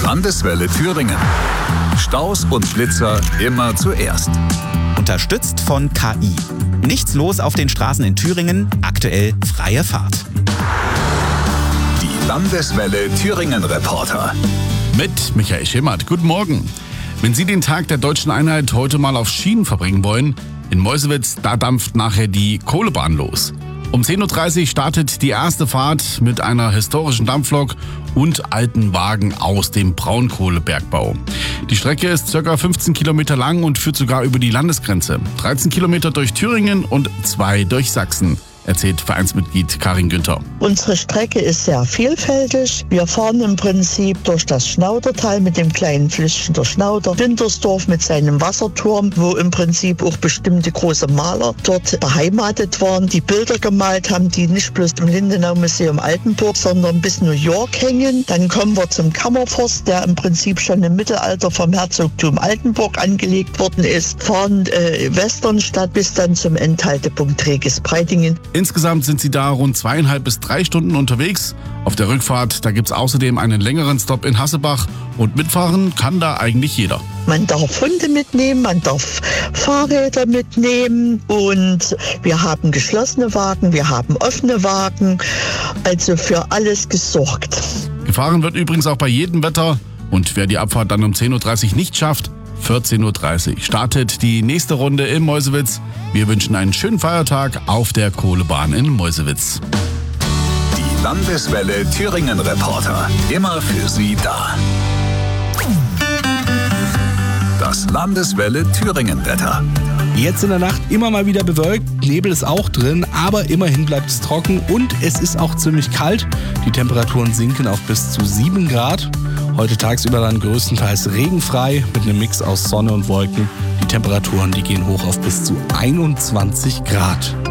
Landeswelle Thüringen. Staus und Blitzer immer zuerst. Unterstützt von KI. Nichts los auf den Straßen in Thüringen, aktuell freie Fahrt. Die Landeswelle Thüringen Reporter. Mit Michael Schimmert. Guten Morgen. Wenn Sie den Tag der deutschen Einheit heute mal auf Schienen verbringen wollen, in Meuselwitz, da dampft nachher die Kohlebahn los. Um 10.30 Uhr startet die erste Fahrt mit einer historischen Dampflok und alten Wagen aus dem Braunkohlebergbau. Die Strecke ist ca. 15 Kilometer lang und führt sogar über die Landesgrenze. 13 Kilometer durch Thüringen und 2 durch Sachsen, erzählt Vereinsmitglied Karin Günther. Unsere Strecke ist sehr vielfältig. Wir fahren im Prinzip durch das Schnaudertal mit dem kleinen Flüsschen der Schnauder, Wintersdorf mit seinem Wasserturm, wo im Prinzip auch bestimmte große Maler dort beheimatet waren, die Bilder gemalt haben, die nicht bloß im Lindenau-Museum Altenburg, sondern bis New York hängen. Dann kommen wir zum Kammerforst, der im Prinzip schon im Mittelalter vom Herzogtum Altenburg angelegt worden ist, fahren Westernstadt bis dann zum Endhaltepunkt Treges-Breitingen. Insgesamt sind sie da rund 2,5 bis 3 Stunden unterwegs. Auf der Rückfahrt, da gibt's außerdem einen längeren Stopp in Hassebach und mitfahren kann da eigentlich jeder. Man darf Hunde mitnehmen, man darf Fahrräder mitnehmen und wir haben geschlossene Wagen, wir haben offene Wagen, also für alles gesorgt. Gefahren wird übrigens auch bei jedem Wetter und wer die Abfahrt dann um 10.30 Uhr nicht schafft, 14.30 Uhr startet die nächste Runde in Meuselwitz. Wir wünschen einen schönen Feiertag auf der Kohlebahn in Meuselwitz. Die Landeswelle Thüringen Reporter. Immer für Sie da. Das Landeswelle Thüringen Wetter. Jetzt in der Nacht immer mal wieder bewölkt, Nebel ist auch drin, aber immerhin bleibt es trocken und es ist auch ziemlich kalt. Die Temperaturen sinken auf bis zu 7 Grad. Heute tagsüber dann größtenteils regenfrei mit einem Mix aus Sonne und Wolken. Die Temperaturen, die gehen hoch auf bis zu 21 Grad.